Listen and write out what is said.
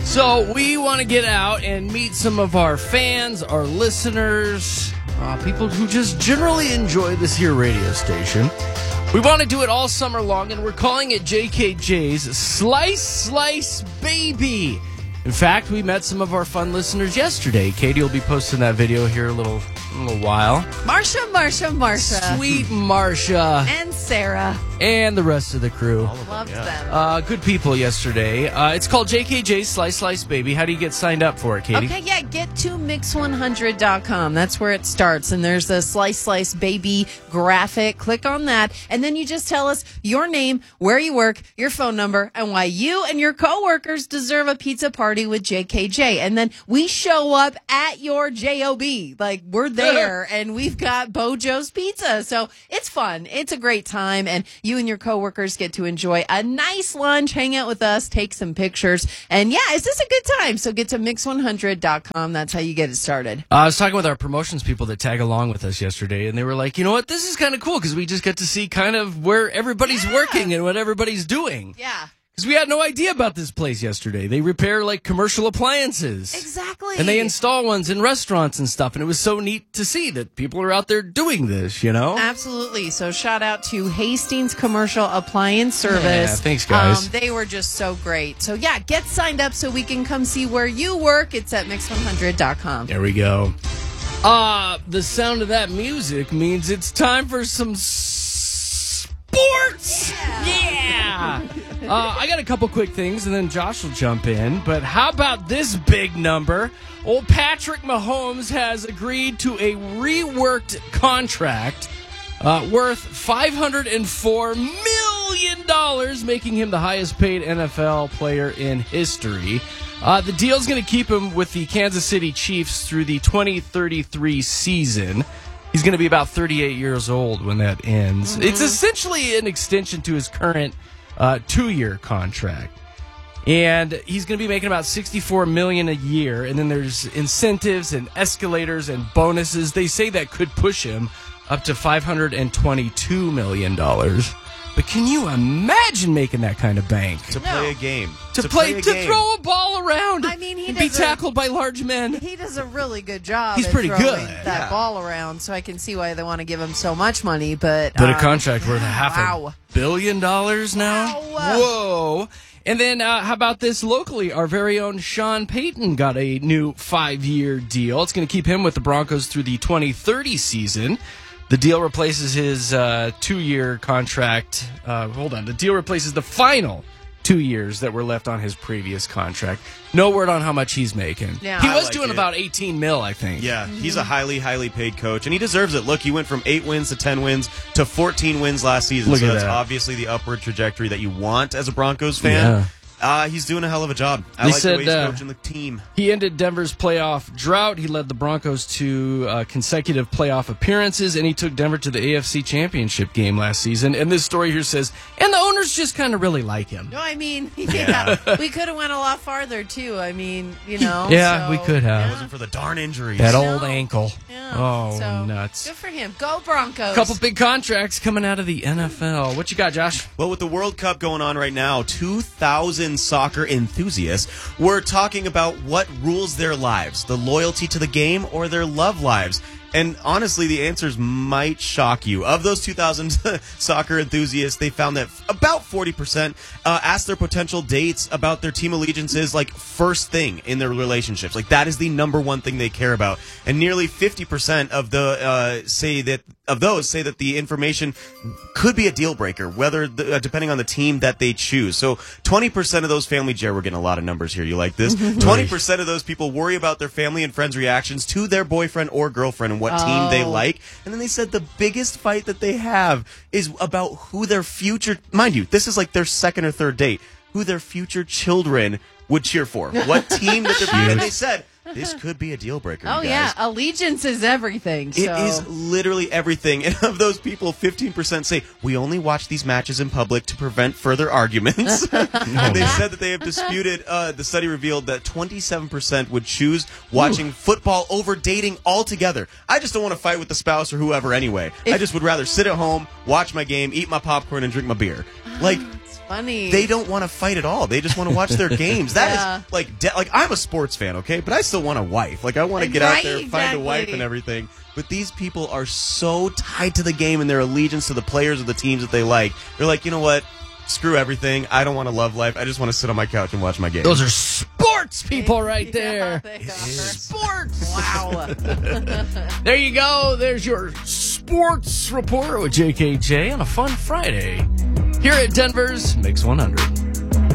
So we want to get out and meet some of our fans, our listeners, people who just generally enjoy this here radio station. We want to do it all summer long, and we're calling it JKJ's Slice Baby. In fact, we met some of our fun listeners yesterday. Katie will be posting that video here in a little while. Marsha. Sweet Marsha. And Sarah. And the rest of the crew. Loves them. Good people yesterday. It's called JKJ's Slice Baby. How do you get signed up for it, Katie? Okay, yeah, get to mix100.com. That's where it starts. And there's a Slice Baby graphic. Click on that. And then you just tell us your name, where you work, your phone number, and why you and your coworkers deserve a pizza party with JKJ. And then we show up at your JOB. Like, we're there, and we've got Bojo's Pizza. So it's fun. It's a great time. And you and your coworkers get to enjoy a nice lunch, hang out with us, take some pictures. And yeah, it's just a good time. So get to mix100.com. That's how you get it started. I was talking with our promotions people that tag along with us yesterday, and they were like, you know what, this is kind of cool because we just get to see kind of where everybody's working and what everybody's doing. Yeah. Because we had no idea about this place yesterday. They repair, like, commercial appliances. Exactly. And they install ones in restaurants and stuff. And it was so neat to see that people are out there doing this, you know? Absolutely. So shout out to Hastings Commercial Appliance Service. Yeah, thanks, guys. They were just so great. So, yeah, get signed up so we can come see where you work. It's at mix100.com. There we go. The sound of that music means it's time for some sports. Yeah. I got a couple quick things, and then Josh will jump in. But how about this big number? Old Patrick Mahomes has agreed to a reworked contract worth $504 million, making him the highest paid NFL player in history. The deal's going to keep him with the Kansas City Chiefs through the 2033 season. He's going to be about 38 years old when that ends. Mm-hmm. It's essentially an extension to his current 2-year contract. And he's going to be making about $64 million a year. And then there's incentives and escalators and bonuses. They say that could push him up to $522 million. But can you imagine making that kind of bank? To play a game. To throw a ball around. I mean, and be tackled by large men. He does a really good job. He's pretty throwing good. That ball around, so I can see why they want to give him so much money. But a contract worth $500 million now. Wow. Whoa. And then how about this locally? Our very own Sean Payton got a new 5-year deal. It's going to keep him with the Broncos through the 2030 season. The deal replaces his 2-year contract. The deal replaces the final 2 years that were left on his previous contract. No word on how much he's making. Yeah. He was doing about 18 mil, I think. Yeah, he's a highly, highly paid coach, and he deserves it. Look, he went from 8 wins to 10 wins to 14 wins last season. Look so at that's that. obviously the upward trajectory that you want as a Broncos fan. Yeah. He's doing a hell of a job. I They like said, the way he's coaching the team. He ended Denver's playoff drought. He led the Broncos to consecutive playoff appearances, and he took Denver to the AFC Championship game last season. And this story here says, and the owners just kind of really like him. No, I mean, yeah, we could have went a lot farther, too. I mean, you know. Yeah, we could have. It wasn't for the darn injuries. That old ankle. Yeah. Oh, So, nuts. Good for him. Go Broncos. Couple big contracts coming out of the NFL. What you got, Josh? Well, with the World Cup going on right now, 2,000 soccer enthusiasts were talking about what rules their lives, the loyalty to the game or their love lives. And honestly, the answers might shock you. Of those 2,000 soccer enthusiasts, they found that about 40% asked their potential dates about their team allegiances like first thing in their relationships. Like that is the number one thing they care about. And nearly 50% of the say that the information could be a deal breaker, whether depending on the team that they choose. So 20% of those family, Jer, we're getting a lot of numbers here. You like this? 20% of those people worry about their family and friends' reactions to their boyfriend or girlfriend and what team they like. And then they said the biggest fight that they have is about who their future, mind you, this is like their second or third date, who their future children would cheer for. What team that they're, and they said, this could be a deal breaker. Oh, you yeah. guys. Allegiance is everything. So. It is literally everything. And of those people, 15% say, we only watch these matches in public to prevent further arguments. And they said that they have disputed, the study revealed that 27% would choose watching football over dating altogether. I just don't want to fight with the spouse or whoever anyway. I just would rather sit at home, watch my game, eat my popcorn, and drink my beer. Like, Funny. They don't want to fight at all. They just want to watch their games. That Yeah. is like I'm a sports fan, okay? But I still want a wife. Like I want to get out there, Right, find a wife exactly. and everything. But these people are so tied to the game and their allegiance to the players of the teams that they like. They're like, you know what? Screw everything. I don't want to love life. I just want to sit on my couch and watch my game. Those are sports people right there. Yeah, they are. Sports. Wow. There you go. There's your sports report with JKJ on a fun Friday here at Denver's Mix 100.